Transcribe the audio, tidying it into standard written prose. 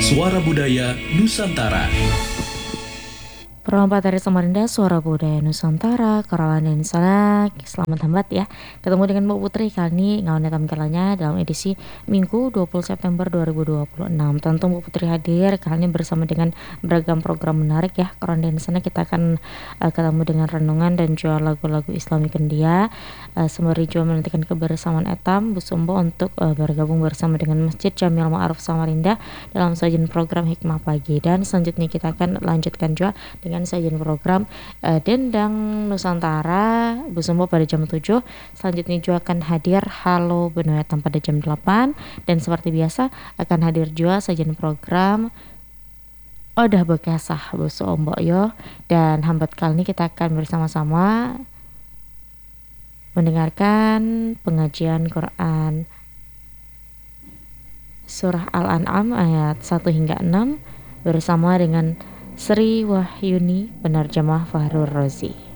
Suara Budaya Nusantara. Perempat dari Samarinda, Suara Budaya Nusantara, Karawan dan Sana. Selamat hambat ya. Ketemu dengan Mbak Putri kali ini ngawan tampilannya dalam edisi Minggu 20 September 2026. Tentu Mbak Putri hadir kali ini bersama dengan beragam program menarik ya. Karawan dan Sana kita akan ketemu dengan renungan dan juga lagu-lagu Islami Kendia. Sembari juga menantikan kebersamaan Etam Bu Sumbo untuk bergabung bersama dengan Masjid Jamil Ma'aruf Samarinda dalam sajian program Hikmah Pagi. Dan selanjutnya kita akan lanjutkan juga dengan sajian program Dendang Nusantara Bu Sumbo pada jam 7. Selanjutnya juga akan hadir Halo Benua Etam pada jam 8. Dan seperti biasa akan hadir juga sajian program Odah Bekesah Bu Sumbo yo. Dan hambat kali ini kita akan bersama-sama mendengarkan pengajian Quran Surah Al-An'am ayat 1 hingga 6 bersama dengan Sri Wahyuni penerjemah Fahrul Rozi.